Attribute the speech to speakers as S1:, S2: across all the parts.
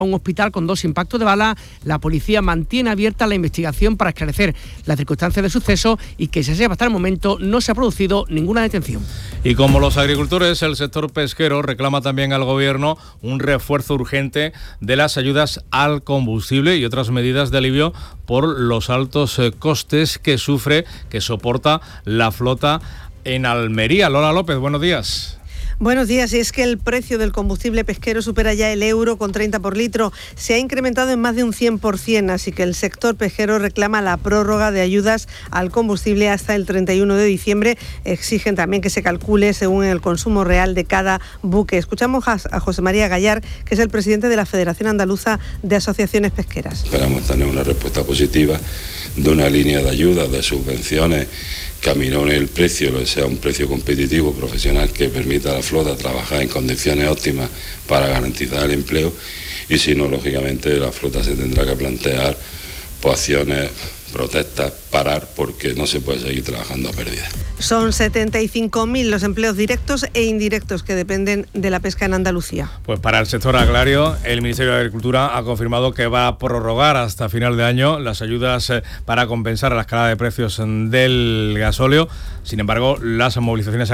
S1: un hospital con 2 impactos de bala. La policía mantiene abierta la investigación para esclarecer las circunstancias del suceso y que se sepa hasta el momento no se ha producido ninguna detención.
S2: Y como los agricultores, el sector pesquero reclama también al gobierno un refuerzo urgente de las ayudas al combustible y otras medidas de alivio por los altos costes que soporta la flota en Almería. Lola López, buenos días.
S3: Buenos días. Y es que el precio del combustible pesquero supera ya el €1,30 por litro. Se ha incrementado en más de un 100%, así que el sector pesquero reclama la prórroga de ayudas al combustible hasta el 31 de diciembre. Exigen también que se calcule según el consumo real de cada buque. Escuchamos a José María Gallar, que es el presidente de la Federación Andaluza de Asociaciones Pesqueras.
S4: Esperamos tener una respuesta positiva de una línea de ayudas, de subvenciones, que aminore el precio, que sea un precio competitivo, profesional, que permita a la flota trabajar en condiciones óptimas para garantizar el empleo, y si no, lógicamente la flota se tendrá que plantear acciones, protestas, parar, porque no se puede seguir trabajando a pérdida.
S3: Son 75.000 los empleos directos e indirectos que dependen de la pesca en Andalucía.
S2: Pues para el sector agrario, el Ministerio de Agricultura ha confirmado que va a prorrogar hasta final de año las ayudas para compensar la escalada de precios del gasóleo. Sin embargo, las organizaciones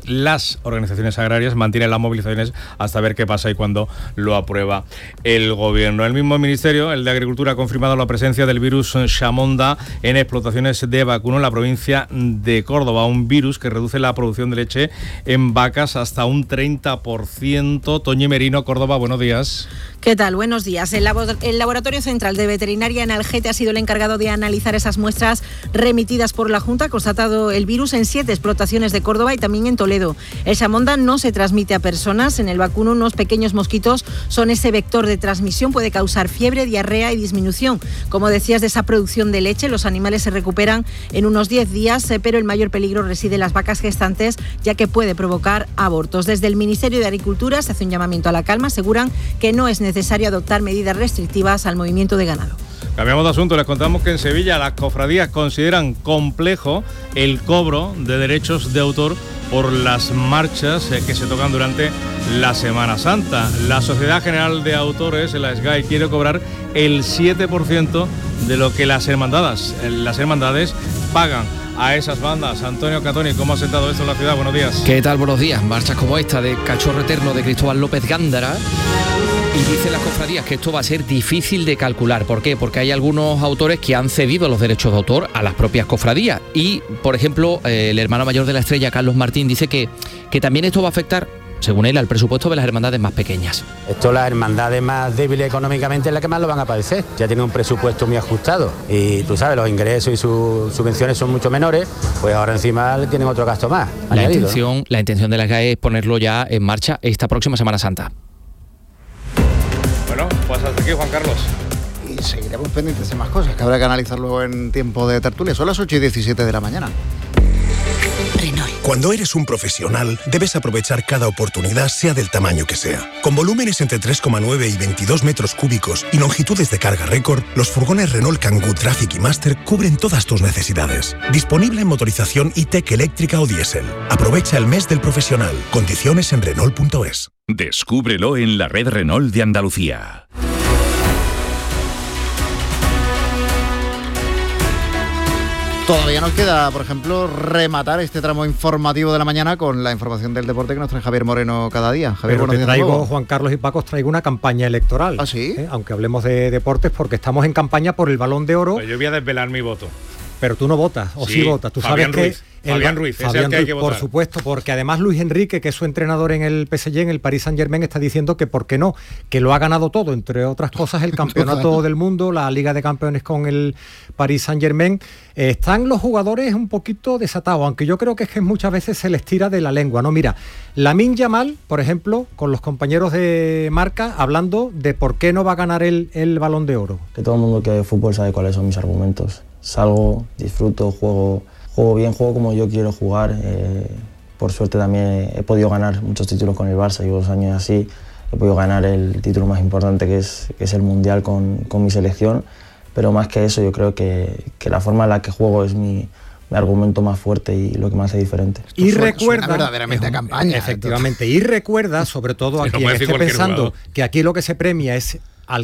S2: agrarias mantienen las movilizaciones hasta ver qué pasa y cuándo lo aprueba el gobierno. El mismo Ministerio, el de Agricultura, ha confirmado la presencia del virus Chamonda en explotaciones de vacuno en la provincia de Córdoba, un virus que reduce la producción de leche en vacas hasta un 30%. Toñi Merino, Córdoba, buenos días.
S5: ¿Qué tal? Buenos días. El Laboratorio Central de Veterinaria en Algete ha sido el encargado de analizar esas muestras remitidas por la Junta. Ha constatado el virus en 7 explotaciones de Córdoba y también en Toledo. El Chamonda no se transmite a personas. En el vacuno, unos pequeños mosquitos son ese vector de transmisión. Puede causar fiebre, diarrea y disminución, como decías, de esa producción de leche. Los animales se recuperan en unos 10 días, pero el mayor peligro reside en las vacas gestantes, ya que puede provocar abortos. Desde el Ministerio de Agricultura se hace un llamamiento a la calma. Aseguran que no es necesario adoptar medidas restrictivas al movimiento de ganado.
S2: Cambiamos de asunto. Les contamos que en Sevilla las cofradías consideran complejo el cobro de derechos de autor por las marchas que se tocan durante la Semana Santa. La Sociedad General de Autores, la SGAE, quiere cobrar el 7% de lo que las hermandades pagan a esas bandas. Antonio Catoni, ¿cómo ha sentado esto en la ciudad? Buenos días.
S6: ¿Qué tal? Buenos días. Marchas como esta de Cachorro Eterno de Cristóbal López Gándara. Y dicen las cofradías que esto va a ser difícil de calcular. ¿Por qué? Porque hay algunos autores que han cedido los derechos de autor a las propias cofradías. Y, por ejemplo, el hermano mayor de la Estrella, Carlos Martín, dice que también esto va a afectar, según él, al presupuesto de las hermandades más pequeñas.
S7: Esto, las hermandades más débiles económicamente, es la que más lo van a padecer. Ya tienen un presupuesto muy ajustado y tú sabes, los ingresos y sus subvenciones son mucho menores, pues ahora encima tienen otro gasto más añadido, ¿no?
S6: La intención de la SGAE es ponerlo ya en marcha esta próxima Semana Santa.
S2: Bueno, pues hasta aquí, Juan Carlos.
S8: Y seguiremos pendientes de más cosas que habrá que analizar luego en tiempo de tertulia. Son las 8:17 de la mañana.
S9: Renault. Cuando eres un profesional, debes aprovechar cada oportunidad, sea del tamaño que sea. Con volúmenes entre 3,9 y 22 metros cúbicos y longitudes de carga récord, los furgones Renault Kangoo Traffic y Master cubren todas tus necesidades. Disponible en motorización e-tech eléctrica o diésel. Aprovecha el mes del profesional. Condiciones en Renault.es.
S10: Descúbrelo en la red Renault de Andalucía.
S8: Todavía nos queda, por ejemplo, rematar este tramo informativo de la mañana con la información del deporte que nos trae Javier Moreno cada día. Javier,
S11: buenos días. Traigo, Juan Carlos y Paco, os traigo una campaña electoral.
S8: ¿Ah, sí?
S11: Aunque hablemos de deportes, porque estamos en campaña por el Balón de Oro.
S2: Pues yo voy a desvelar mi voto.
S11: Pero tú no votas, o sí votas. Tú
S2: Fabián
S11: sabes
S2: que Fabián Ruiz, es el que hay que votar.
S11: Por supuesto, porque además Luis Enrique, que es su entrenador en el PSG, en el Paris Saint-Germain, está diciendo que por qué no, que lo ha ganado todo, entre otras cosas el campeonato del mundo, la Liga de Campeones con el Paris Saint-Germain. Están los jugadores un poquito desatados, aunque yo creo que es que muchas veces se les tira de la lengua, ¿no? Mira, Lamine Yamal, por ejemplo, con los compañeros de Marca, hablando de por qué no va a ganar el Balón de Oro.
S12: Que todo el mundo que ve fútbol sabe cuáles son mis argumentos. Salgo, disfruto, juego bien, juego como yo quiero jugar. Por suerte también he podido ganar muchos títulos con el Barça, llevo 2 años así. He podido ganar el título más importante que es el Mundial con mi selección. Pero más que eso, yo creo que la forma en la que juego es mi argumento más fuerte y lo que me hace diferente.
S8: Y recuerda, verdaderamente campaña.
S11: Efectivamente, y recuerda, sobre todo a quien esté pensando que aquí lo que se premia es